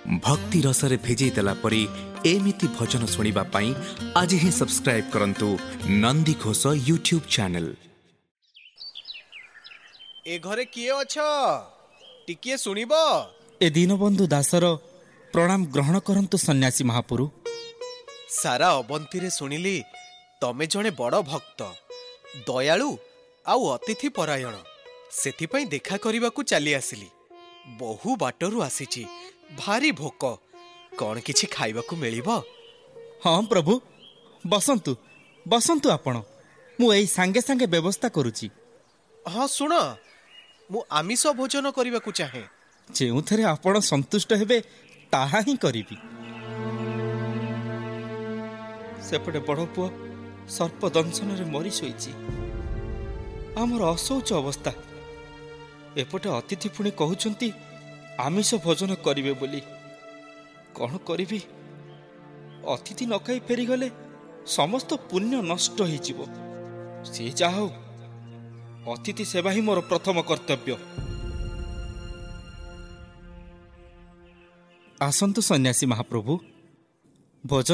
भक्ति रसरे भेजई देला परी एमिति भजन सुनिबा पाई आज ही सब्सक्राइब करंतु नंदी घोष यूट्यूब चैनल। ए घरे किए अछ टिकिए सुनिब। ए दीनबंधु दासर प्रणाम ग्रहण करंतु सन्यासी महापुरु। सारा अबंती रे सुनिली तमे जणे बड़ भक्त दयालु आउ अतिथि परायण, सेथिपई देखा करबाकू चली आसिली। बहु बाटरू आसीची, भारी भोक, कौन किछि खाइबाकू मिलिबो? हाँ प्रभु, बसंतु बसंतु आपण, मु एई सांगे सांगे व्यवस्था करूची। हाँ सुन, मु आमिष भोजन करबाकू चाहे। जेउथरे आपण संतुष्ट हेबे ताहा ही करिबी। सेपटे बड़ पुओ सर्प दंशन रे मरी सोईची। आमर असौच अवस्था। एपटे अतिथि पुणी कहउचंती आमिष भोजन करिवे बोली। कौन करिबी? अतिथि न खाई फेरी गले समस्त पुण्य नष्ट हो जीवो। से जा हो, अतिथि सेवा ही मोर प्रथम कर्तव्य। आसंतु सन्यासी महाप्रभु, भोजन